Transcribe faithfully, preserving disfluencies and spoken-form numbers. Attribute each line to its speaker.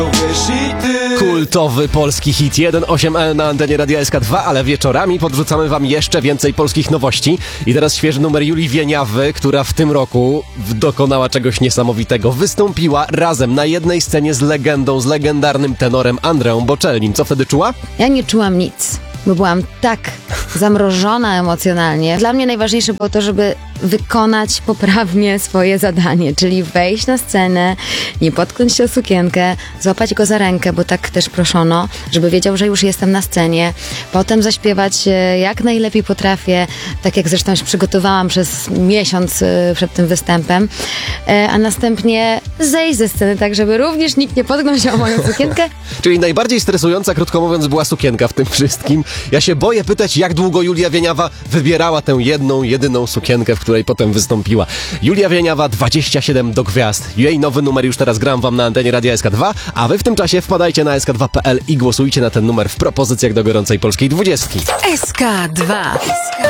Speaker 1: Kultowy polski hit jeden osiem L na antenie Radia S K dwa, ale wieczorami podrzucamy wam jeszcze więcej polskich nowości. I teraz świeży numer Julii Wieniawy, która w tym roku dokonała czegoś niesamowitego. Wystąpiła razem na jednej scenie z legendą, z legendarnym tenorem Andreą Bocellim. Co wtedy czuła?
Speaker 2: Ja nie czułam nic, bo byłam tak zamrożona emocjonalnie. Dla mnie najważniejsze było to, żeby wykonać poprawnie swoje zadanie, czyli wejść na scenę, nie potknąć się o sukienkę, złapać go za rękę, bo tak też proszono, żeby wiedział, że już jestem na scenie, potem zaśpiewać jak najlepiej potrafię, tak jak zresztą się przygotowałam przez miesiąc przed tym występem, a następnie zejść ze sceny, tak żeby również nikt nie potknął się o moją sukienkę.
Speaker 1: Czyli najbardziej stresująca, krótko mówiąc, była sukienka w tym wszystkim. Ja się boję pytać, jak długo Julia Wieniawa wybierała tę jedną, jedyną sukienkę, w której potem wystąpiła. Julia Wieniawa, dwadzieścia siedem do gwiazd. Jej nowy numer już teraz gram wam na antenie Radia S K dwa, a wy w tym czasie wpadajcie na S K dwa kropka P L i głosujcie na ten numer w propozycjach do gorącej polskiej dwudziestki.
Speaker 3: S K dwa.